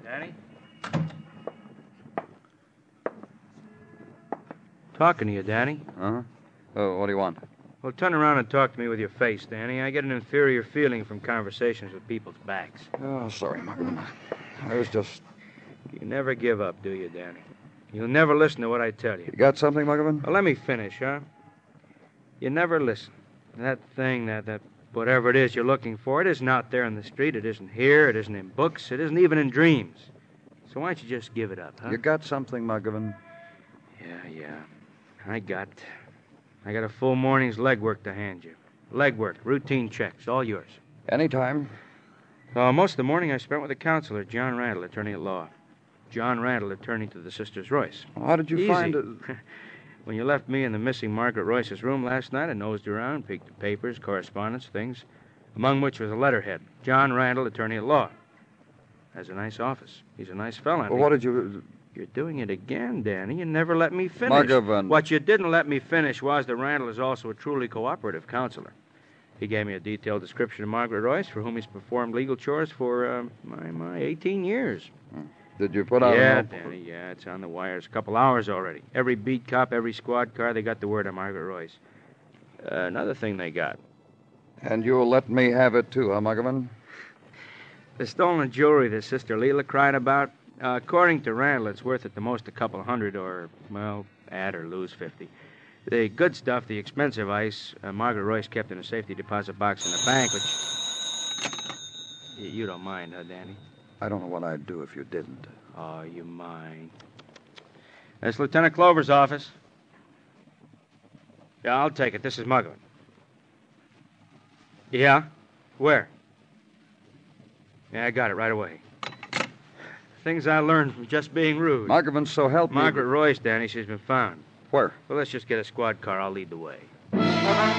Danny? Talking to you, Danny. Uh-huh. Oh, what do you want? Well, turn around and talk to me with your face, Danny. I get an inferior feeling from conversations with people's backs. Oh, sorry, Muggavan. I was just... You never give up, do you, Danny? You'll never listen to what I tell you. You got something, Muggavan? Well, let me finish, huh? You never listen. That thing, that whatever it is you're looking for, it isn't out there in the street. It isn't here. It isn't in books. It isn't even in dreams. So why don't you just give it up, huh? You got something, Muggavan? Yeah. I got a full morning's legwork to hand you. Legwork, routine checks, all yours. Anytime. Most of the morning I spent with the counselor, John Randall, attorney at law. John Randall, attorney to the Sisters Royce. Well, how did you find it? When you left me in the missing Margaret Royce's room last night, I nosed around, peeked at papers, correspondence, things, among which was a letterhead. John Randall, attorney at law. Has a nice office. He's a nice fellow. Well, what did you... You're doing it again, Danny. You never let me finish. Muggavan. What you didn't let me finish was that Randall is also a truly cooperative counselor. He gave me a detailed description of Margaret Royce, for whom he's performed legal chores for, 18 years. Did you put out Yeah, an... Danny, yeah, it's on the wires. A couple hours already. Every beat cop, every squad car, they got the word on Margaret Royce. Another thing they got. And you'll let me have it, too, huh, Muggavan? The stolen jewelry that Sister Leela cried about, according to Randall, it's worth at the most a couple $100 or, well, add or lose 50. The good stuff, the expensive ice, Margaret Royce kept in a safety deposit box in the bank, which... You don't mind, huh, Danny? I don't know what I'd do if you didn't. Oh, you mind. That's Lieutenant Clover's office. Yeah, I'll take it. This is Muggavan. Yeah? Where? Yeah, I got it right away. Things I learned from just being rude. Muggavan, so help me... Margaret Royce, Danny, she's been found. Where? Well, let's just get a squad car. I'll lead the way.